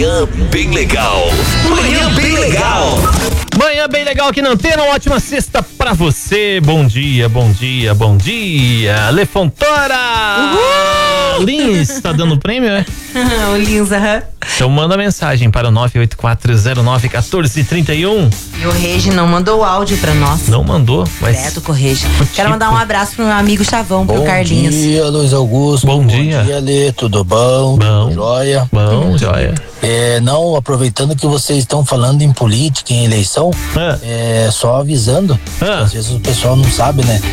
Manhã bem legal. Manhã bem legal. Manhã bem legal aqui na Antena, uma ótima sexta pra você. Bom dia, bom dia, bom dia. Lefontora! Uhul! Lins, tá dando prêmio, é? O Lins, aham. Então manda mensagem para o 984091431. E o Regi não mandou o áudio pra nós. Não mandou, mas... Direto com o Regi. Quero mandar um abraço pro meu amigo Chavão, pro Bom Carlinhos. Bom dia, Luiz Augusto. Bom dia. Bom dia, Lê. Tudo bom? Bom. Joia? Bom, joia. Não, aproveitando que vocês estão falando em política, em eleição, só avisando, às vezes o pessoal não sabe, né?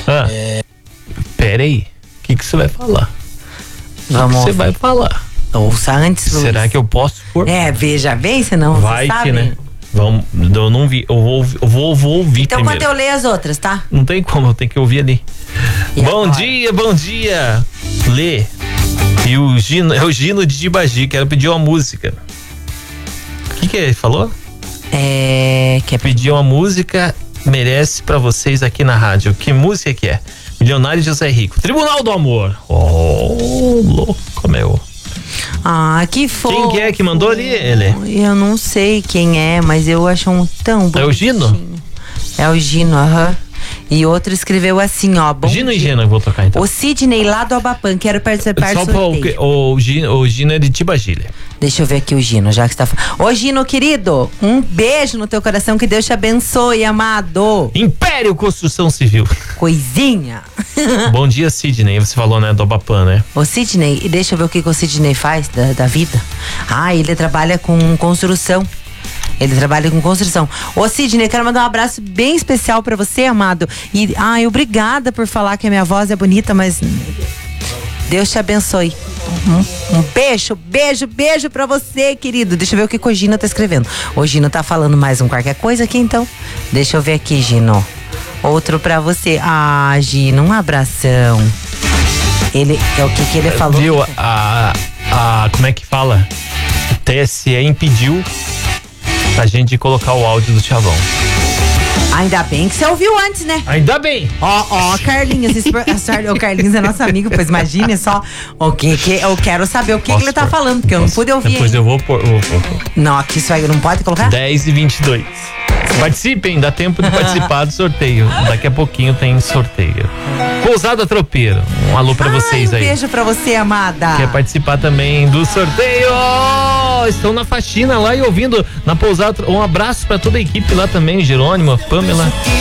Pera aí, o que você vai falar? Vamos. O que você vai falar? Ouça antes, Luiz. Será que eu posso pôr? Veja bem, senão vai você sabe. Que, né? Vamos, eu não vi, eu vou ouvir então, primeiro. enquanto eu leio as outras, tá? Não tem como, eu tenho que ouvir ali. E bom agora? dia, bom dia. Lê. E o Gino de Tibagi, quero pedir uma música. O que ele falou? Quer pedir uma música, merece pra vocês aqui na rádio. Que música que é? Milionário José Rico. Tribunal do Amor. Oh, louco, meu. Que fofo. Quem que é que mandou ali, ele? Eu não sei quem é, mas eu acho tão bonitinho. É o Gino? É o Gino, aham. E outro escreveu assim, ó. Bom Gino dia. e Gina, eu vou tocar então. O Sidney lá do Abapan, quero participar do sorteio. O Gino é de Tibagi. Deixa eu ver aqui o Gino, já que você tá falando. Ô Gino, querido, um beijo no teu coração, que Deus te abençoe, amado. Império Construção Civil. Coisinha. Bom dia, Sidney, você falou, né, do Abapan, né? O Sidney, deixa eu ver o que o Sidney faz da vida. Ele trabalha com construção. Ele trabalha com construção. Ô Sidney, quero mandar um abraço bem especial pra você, amado. E, obrigada por falar que a minha voz é bonita, mas Deus te abençoe. Um beijo pra você, querido. Deixa eu ver o que o Gino tá escrevendo. O Gino tá falando mais qualquer coisa aqui, então. Deixa eu ver aqui, Gino. Outro pra você. Gino, um abração. Ele, o que ele falou? Viu, como é que fala? O TSE impediu a gente de colocar o áudio do Chavão. Ainda bem que você ouviu antes, né? Ainda bem. Carlinhos, o Carlinhos é nosso amigo, pois imagine só o que eu quero saber o que ele tá falando, porque eu não pude ouvir. Depois eu vou pôr. Não, aqui isso aí não pode colocar? 10h22. Participem, dá tempo de participar do sorteio. Daqui a pouquinho tem sorteio. Pousada Tropeiro, um alô pra vocês aí. Um beijo pra você, amada. Quer participar também do sorteio? Estão na faxina lá e ouvindo na Pousada. Um abraço pra toda a equipe lá também, Jerônimo, Pamela.